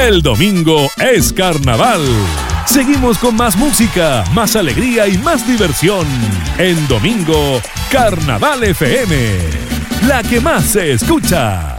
El domingo es carnaval. Seguimos con más música, más alegría y más diversión. En domingo, Carnaval FM, la que más se escucha.